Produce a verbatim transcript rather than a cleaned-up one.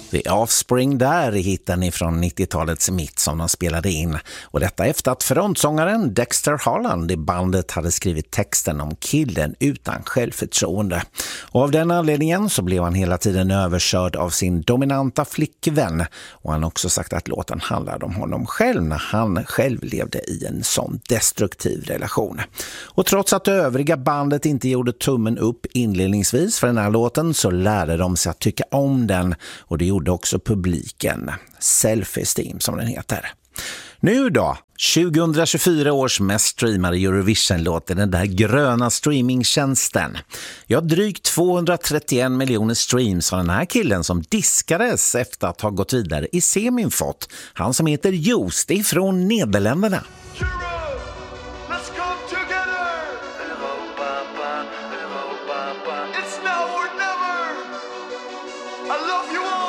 The Offspring där i hitten ifrån nittiotalets mitt som de spelade in. Och detta efter att frontsångaren Dexter Holland i bandet hade skrivit texten om killen utan självförtroende. Och av den anledningen så blev han hela tiden överkörd av sin dominanta flickvän. Och han har också sagt att låten handlade om honom själv när han själv levde i en sån destruktiv relation. Och trots att övriga bandet inte gjorde tummen upp inledningsvis för den här låten så lärde de sig att tycka om den, och det gjorde också publiken. Self-esteem som den heter. Nu då, tjugohundratjugofyra års mest streamade Eurovision-låt är den där gröna streamingtjänsten. Ja, drygt tvåhundratrettioen miljoner streams har den här killen som diskades efter att ha gått vidare i semin fått. Han som heter Joost ifrån Nederländerna. I love you all.